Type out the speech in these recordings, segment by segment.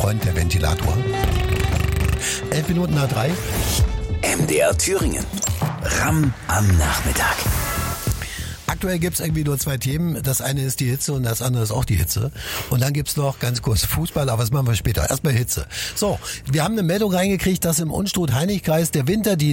Freund, der Ventilator. 11 Minuten nach 3. MDR Thüringen. Ramm am Nachmittag. Aktuell gibt's irgendwie nur zwei Themen. Das eine ist die Hitze und das andere ist auch die Hitze. Und dann gibt's noch ganz kurz Fußball, aber das machen wir später. Erstmal Hitze. So, wir haben eine Meldung reingekriegt, dass im Unstrut-Heinig-Kreis der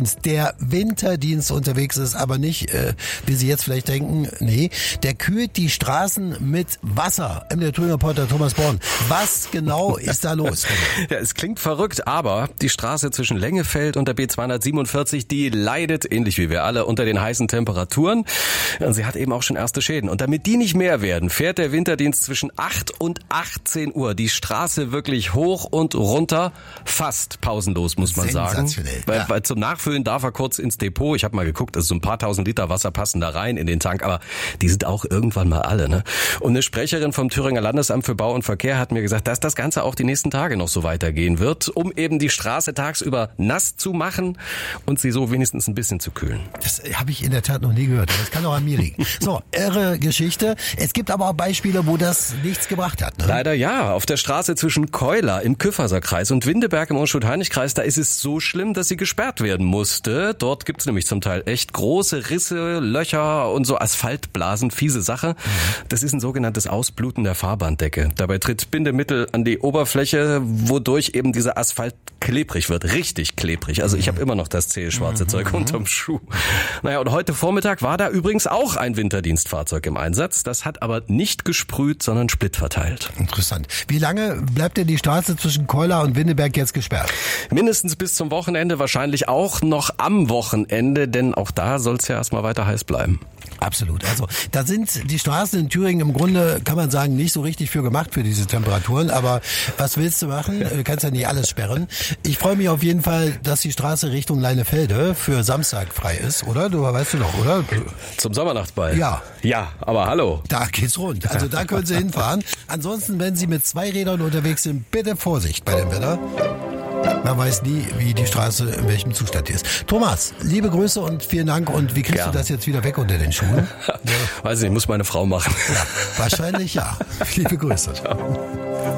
Winterdienst unterwegs ist, aber nicht, wie Sie jetzt vielleicht denken, nee, der kühlt die Straßen mit Wasser. Der Thüringen-Reporter Thomas Born. Was genau ist da los? Ja, es klingt verrückt, aber die Straße zwischen Lengefeld und der B247, die leidet, ähnlich wie wir alle, unter den heißen Temperaturen. Und sie hat eben auch schon erste Schäden. Und damit die nicht mehr werden, fährt der Winterdienst zwischen 8 und 18 Uhr die Straße wirklich hoch und runter, fast pausenlos, muss man sagen. Weil zum Nachfüllen darf er kurz ins Depot. Ich habe mal geguckt, also so ein paar tausend Liter Wasser passen da rein in den Tank, aber die sind auch irgendwann mal alle, ne? Und eine Sprecherin vom Thüringer Landesamt für Bau und Verkehr hat mir gesagt, dass das Ganze auch die nächsten Tage noch so weitergehen wird, um eben die Straße tagsüber nass zu machen und sie so wenigstens ein bisschen zu kühlen. Das habe ich in der Tat noch nie gehört. Das kann auch an mir liegen. So, irre Geschichte. Es gibt aber auch Beispiele, wo das nichts gebracht hat. Ne? Leider ja. Auf der Straße zwischen Keuler im Küfferserkreis und Windeberg im Unstrut-Heinig-Kreis, da ist es so schlimm, dass sie gesperrt werden musste. Dort gibt's nämlich zum Teil echt große Risse, Löcher und so Asphaltblasen, fiese Sache. Das ist ein sogenanntes Ausbluten der Fahrbahndecke. Dabei tritt Bindemittel an die Oberfläche, wodurch eben dieser Asphalt klebrig wird. Richtig klebrig. Also ich habe immer noch das zähe schwarze Zeug unterm Schuh. Naja, und heute Vormittag war da übrigens auch ein Winterdienstfahrzeug im Einsatz. Das hat aber nicht gesprüht, sondern Split verteilt. Interessant. Wie lange bleibt denn die Straße zwischen Keuler und Windeberg jetzt gesperrt? Mindestens bis zum Wochenende, wahrscheinlich auch noch am Wochenende, denn auch da soll es ja erstmal weiter heiß bleiben. Absolut. Also da sind die Straßen in Thüringen im Grunde, kann man sagen, nicht so richtig für gemacht für diese Temperaturen. Aber was willst du machen? Du kannst ja nicht alles sperren. Ich freue mich auf jeden Fall, dass die Straße Richtung Leinefelde für Samstag frei ist, oder? Du weißt du noch, oder? Zum Sommernachtball? Ja. Ja, aber hallo. Da geht's rund. Also da können Sie hinfahren. Ansonsten, wenn Sie mit 2 Rädern unterwegs sind, bitte Vorsicht bei dem Wetter. Man weiß nie, wie die Straße, in welchem Zustand die ist. Thomas, liebe Grüße und vielen Dank. Und wie kriegst du das jetzt wieder weg unter den Schuhen? Weiß ich nicht, muss meine Frau machen. Ja, wahrscheinlich ja. Liebe Grüße. Ciao.